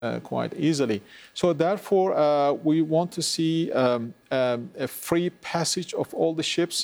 quite easily. So therefore, we want to see a free passage of all the ships,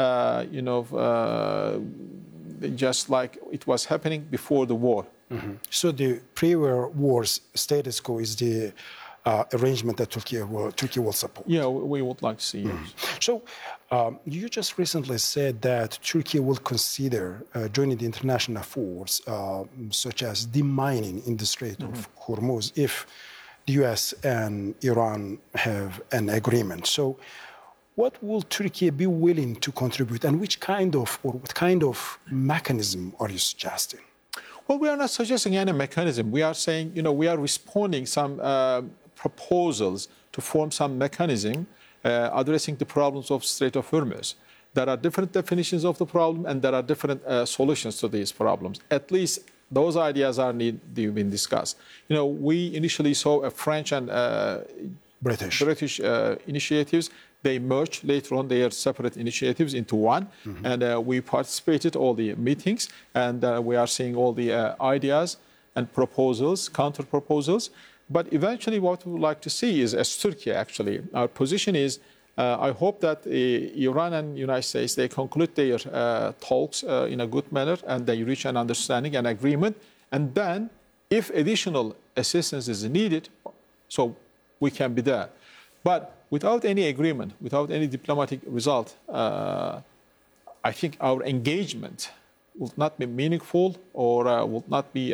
just like it was happening before the war. Mm-hmm. So the pre-war status quo is the arrangement that Turkey will support. Yeah, we would like to see. Mm-hmm. So you just recently said that Turkey will consider joining the international efforts, such as demining in the Strait of Hormuz, if the U.S. and Iran have an agreement. So what will Turkey be willing to contribute, and what kind of mechanism are you suggesting? Well, we are not suggesting any mechanism. We are saying, we are responding some proposals to form some mechanism addressing the problems of Strait of Hormuz. There are different definitions of the problem, and there are different solutions to these problems. At least those ideas are being discussed. We initially saw a French and British initiatives. They merged later on their separate initiatives into one, and we participated all the meetings, and we are seeing all the ideas and proposals, counter proposals. But eventually, what we would like to see is, as Turkey, actually, our position is, I hope that Iran and the United States, they conclude their talks in a good manner, and they reach an understanding and agreement. And then, if additional assistance is needed, so we can be there. But without any agreement, without any diplomatic result, I think our engagement will not be meaningful or will not be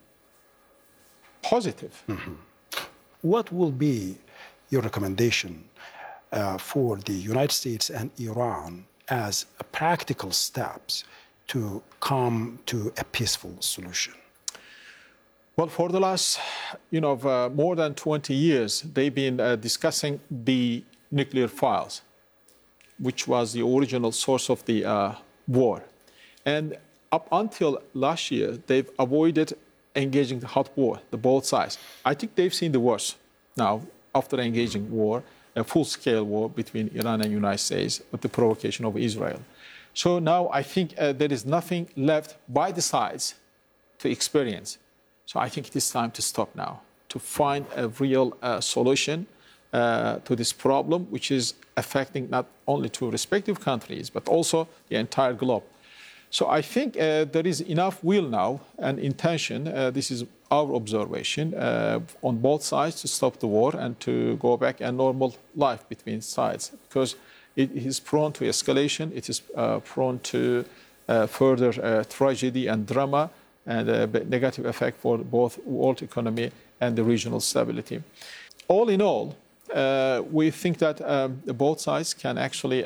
positive. Mm-hmm. What will be your recommendation for the United States and Iran as practical steps to come to a peaceful solution? Well, for the last, more than 20 years, they've been discussing the nuclear files, which was the original source of the war. And up until last year, they've avoided engaging the hot war, the both sides. I think they've seen the worst now after engaging war, a full-scale war between Iran and the United States with the provocation of Israel. So now I think there is nothing left by the sides to experience. So I think it is time to stop now, to find a real solution to this problem, which is affecting not only two respective countries, but also the entire globe. So I think there is enough will now and intention, this is our observation, on both sides to stop the war and to go back a normal life between sides, because it is prone to escalation, it is prone to further tragedy and drama, and a negative effect for both world economy and the regional stability. All in all, we think that both sides can actually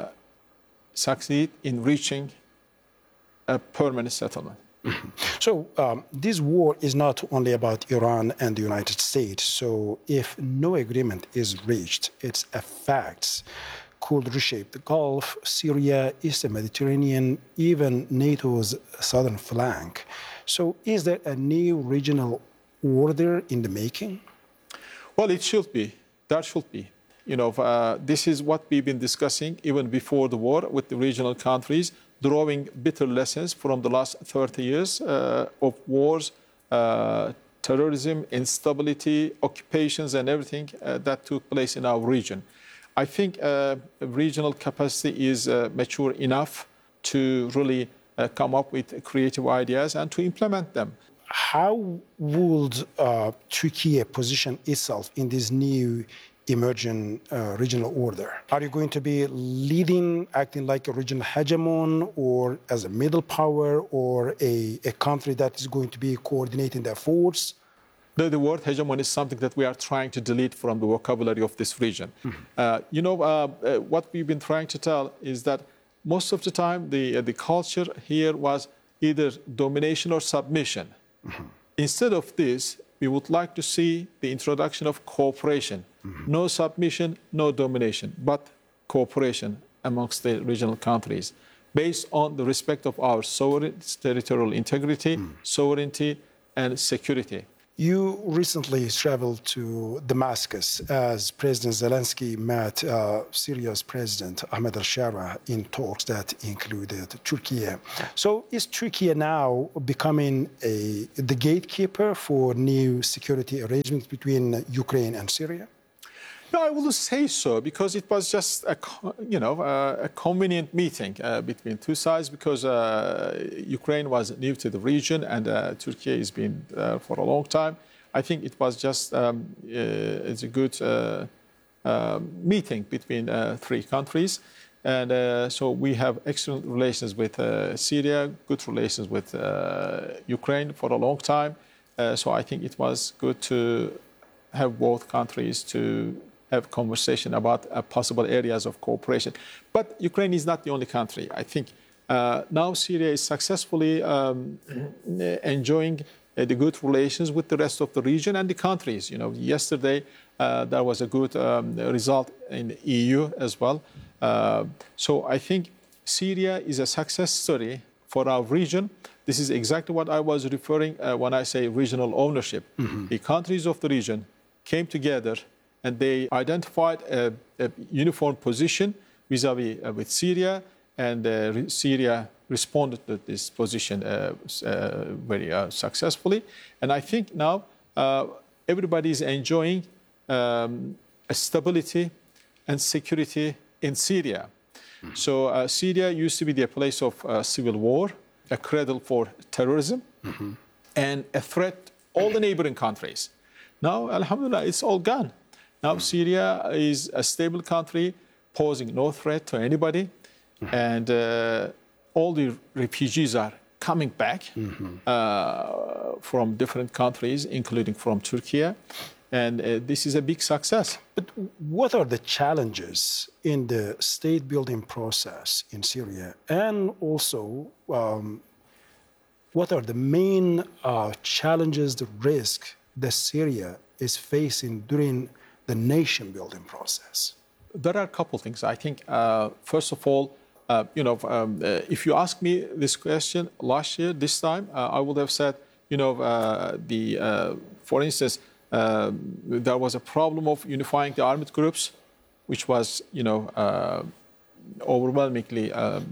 succeed in reaching a permanent settlement. So this war is not only about Iran and the United States. So if no agreement is reached, its effects could reshape the Gulf, Syria, Eastern Mediterranean, even NATO's southern flank. So is there a new regional order in the making? Well, it should be. There should be. This is what we've been discussing even before the war with the regional countries, drawing bitter lessons from the last 30 years of wars, terrorism, instability, occupations, and everything that took place in our region. I think regional capacity is mature enough to really come up with creative ideas and to implement them. How would Turkey position itself in this new emerging regional order? Are you going to be leading, acting like a regional hegemon, or as a middle power, or a country that is going to be coordinating their efforts? The word hegemon is something that we are trying to delete from the vocabulary of this region. What we've been trying to tell is that most of the time the culture here was either domination or submission. Instead of this, we would like to see the introduction of cooperation. No submission, no domination, but cooperation amongst the regional countries based on the respect of our sovereign territorial integrity, sovereignty, and security. You recently traveled to Damascus as President Zelensky met Syria's President Ahmed al-Shara in talks that included Turkey. So is Turkey now becoming the gatekeeper for new security arrangements between Ukraine and Syria? No, I wouldn't say so, because it was just a convenient meeting between two sides, because Ukraine was new to the region and Turkey has been for a long time. I think it was just it's a good meeting between three countries. And so we have excellent relations with Syria, good relations with Ukraine for a long time. So I think it was good to have both countries to have conversation about possible areas of cooperation. But Ukraine is not the only country. I think now Syria is successfully enjoying the good relations with the rest of the region and the countries. You know, yesterday there was a good result in the EU as well. So I think Syria is a success story for our region. This is exactly what I was referring when I say regional ownership. Mm-hmm. The countries of the region came together and they identified a uniform position vis-à-vis with Syria, and Syria responded to this position very successfully. And I think now everybody is enjoying a stability and security in Syria. Mm-hmm. So Syria used to be the place of civil war, a cradle for terrorism, mm-hmm. and a threat to all the neighboring countries. Now, alhamdulillah, it's all gone. Now Syria is a stable country, posing no threat to anybody, mm-hmm. and all the refugees are coming back mm-hmm. From different countries, including from Turkey, and this is a big success. But what are the challenges in the state-building process in Syria, and also what are the main challenges, the risk that Syria is facing during the nation-building process? There are a couple of things. I think, first of all, if you ask me this question last year, this time, I would have said, for instance, there was a problem of unifying the armed groups, which was, overwhelmingly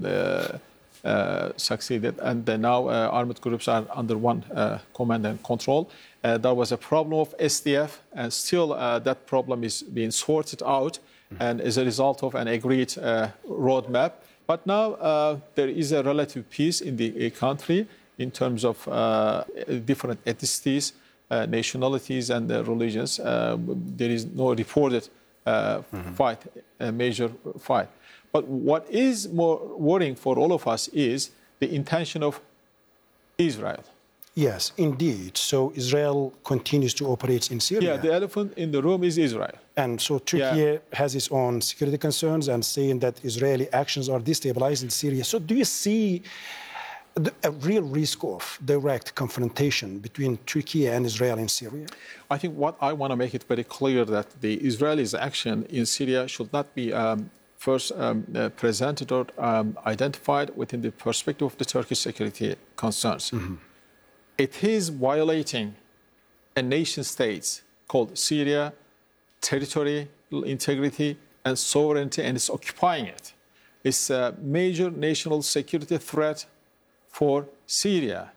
succeeded, and now armed groups are under one command and control. There was a problem of SDF, and still that problem is being sorted out, and as a result of an agreed roadmap. But now there is a relative peace in the country in terms of different ethnicities, nationalities, and religions. There is no reported fight, a major fight. But what is more worrying for all of us is the intention of Israel. Yes, indeed. So Israel continues to operate in Syria. Yeah, the elephant in the room is Israel. And so Turkey has its own security concerns and saying that Israeli actions are destabilizing Syria. So do you see a real risk of direct confrontation between Turkey and Israel in Syria? I think what I want to make it very clear that the Israelis' action in Syria should not be first presented or identified within the perspective of the Turkish security concerns. Mm-hmm. It is violating a nation state called Syria, territorial integrity and sovereignty, and it's occupying it. It's a major national security threat for Syria.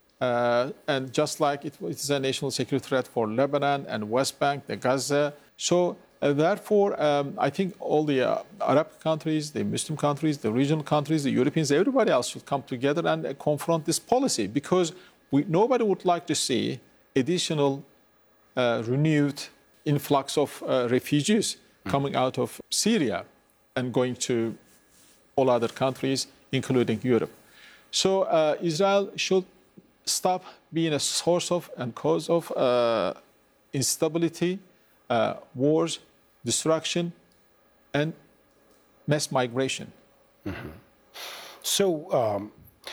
And just like it is a national security threat for Lebanon and West Bank, the Gaza. So therefore, I think all the Arab countries, the Muslim countries, the regional countries, the Europeans, everybody else should come together and confront this policy, because nobody would like to see additional renewed influx of refugees coming out of Syria and going to all other countries, including Europe. So Israel should stop being a source of and cause of instability, wars, destruction, and mass migration. Mm-hmm. So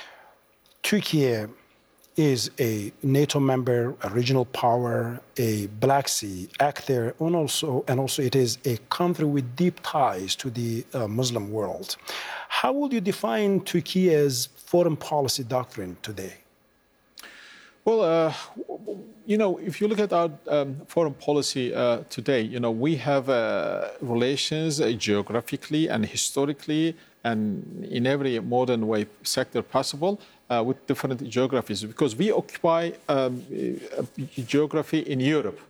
Turkey is a NATO member, a regional power, a Black Sea actor, and also it is a country with deep ties to the Muslim world. How would you define Turkey's foreign policy doctrine today? Well, you know, if you look at our foreign policy today, you know, we have relations geographically and historically and in every modern way sector possible with different geographies, because we occupy geography in Europe.